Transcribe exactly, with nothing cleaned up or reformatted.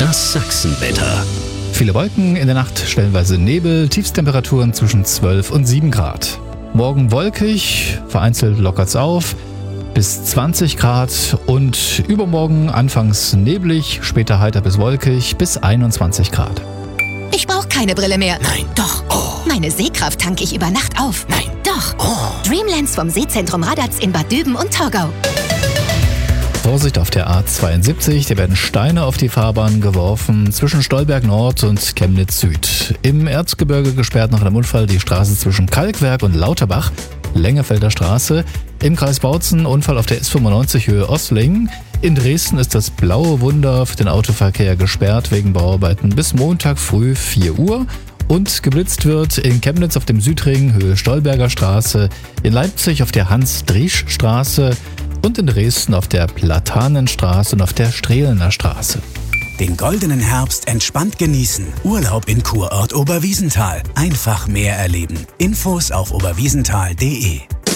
Das Sachsenwetter. Viele Wolken, in der Nacht stellenweise Nebel, Tiefstemperaturen zwischen zwölf und sieben Grad. Morgen wolkig, vereinzelt lockert's auf, bis zwanzig Grad und übermorgen anfangs neblig, später heiter bis wolkig, bis einundzwanzig Grad. Ich brauche keine Brille mehr. Nein. Doch. Oh. Meine Sehkraft tanke ich über Nacht auf. Nein. Doch. Oh. Dreamlands vom Sehzentrum Radatz in Bad Düben und Torgau. Vorsicht auf der A zweiundsiebzig, da werden Steine auf die Fahrbahn geworfen zwischen Stolberg Nord und Chemnitz Süd. Im Erzgebirge gesperrt nach einem Unfall die Straße zwischen Kalkwerk und Lauterbach, Lengefelder Straße. Im Kreis Bautzen Unfall auf der S fünfundneunzig Höhe Ossling. In Dresden ist das Blaue Wunder für den Autoverkehr gesperrt wegen Bauarbeiten bis Montag früh vier Uhr. Und geblitzt wird in Chemnitz auf dem Südring Höhe Stolberger Straße, in Leipzig auf der Hans-Driesch-Straße und in Dresden auf der Platanenstraße und auf der Strehlener Straße. Den goldenen Herbst entspannt genießen. Urlaub in Kurort Oberwiesenthal. Einfach mehr erleben. Infos auf oberwiesenthal punkt de.